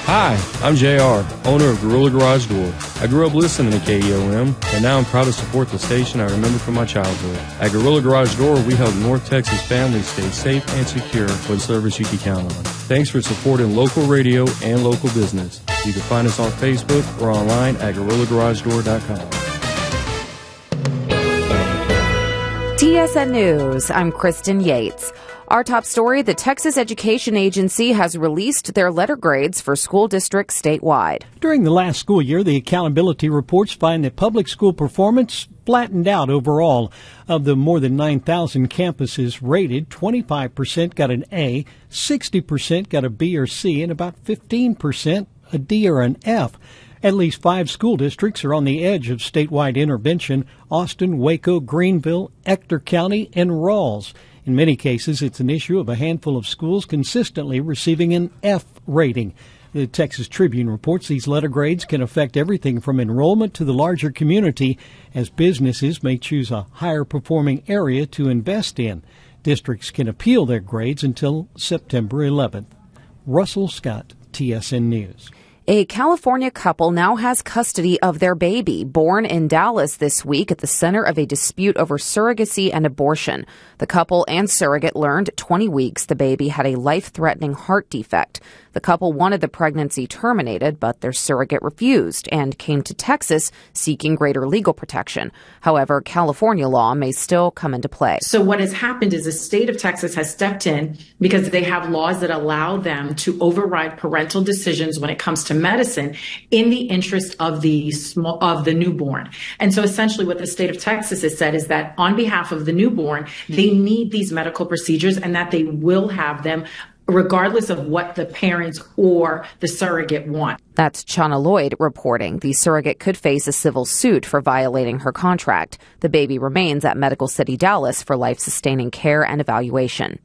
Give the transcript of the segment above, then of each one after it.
Hi, I'm JR, owner of Gorilla Garage Door. I grew up listening to KEOM, and now I'm proud to support the station I remember from my childhood. At Gorilla Garage Door, we help North Texas families stay safe and secure with service you can count on. Thanks for supporting local radio and local business. You can find us on Facebook or online at GorillaGarageDoor.com. TSN News, I'm Kristen Yates. Our top story, the Texas Education Agency has released their letter grades for school districts statewide. During the last school year, the accountability reports find that public school performance flattened out overall. Of the more than 9,000 campuses rated, 25% got an A, 60% got a B or C, and about 15% a D or an F. At least 5 school districts are on the edge of statewide intervention: Austin, Waco, Greenville, Ector County, and Rawls. In many cases, it's an issue of a handful of schools consistently receiving an F rating. The Texas Tribune reports these letter grades can affect everything from enrollment to the larger community, as businesses may choose a higher performing area to invest in. Districts can appeal their grades until September 11th. Russell Scott, TSN News. A California couple now has custody of their baby, born in Dallas this week at the center of a dispute over surrogacy and abortion. The couple and surrogate learned 20 weeks the baby had a life-threatening heart defect. The couple wanted the pregnancy terminated, but their surrogate refused and came to Texas seeking greater legal protection. However, California law may still come into play. So what has happened is the state of Texas has stepped in because they have laws that allow them to override parental decisions when it comes to medicine in the interest of the newborn. And so essentially what the state of Texas has said is that on behalf of the newborn, they need these medical procedures and that they will have them regardless of what the parents or the surrogate want. That's Chana Lloyd reporting. The surrogate could face a civil suit for violating her contract. The baby remains at Medical City Dallas for life-sustaining care and evaluation.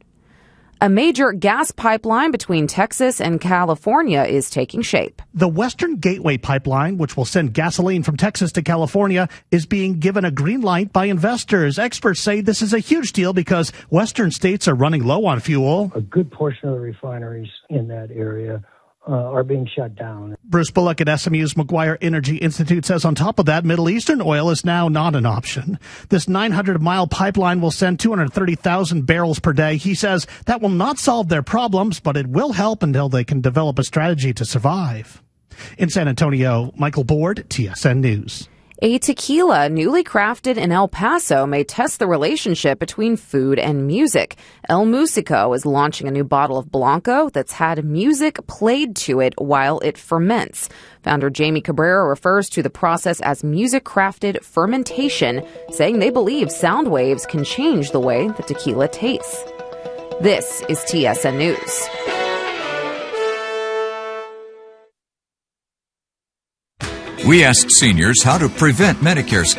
A major gas pipeline between Texas and California is taking shape. The Western Gateway Pipeline, which will send gasoline from Texas to California, is being given a green light by investors. Experts say this is a huge deal because Western states are running low on fuel. A good portion of the refineries in that area are being shut down. Bruce Bullock at SMU's McGuire Energy Institute says on top of that, Middle Eastern oil is now not an option. This 900-mile pipeline will send 230,000 barrels per day. He says that will not solve their problems, but it will help until they can develop a strategy to survive. In San Antonio, Michael Board, TSN News. A tequila newly crafted in El Paso may test the relationship between food and music. El Musico is launching a new bottle of Blanco that's had music played to it while it ferments. Founder Jamie Cabrera refers to the process as music-crafted fermentation, saying they believe sound waves can change the way the tequila tastes. This is TSN News. We asked seniors how to prevent Medicare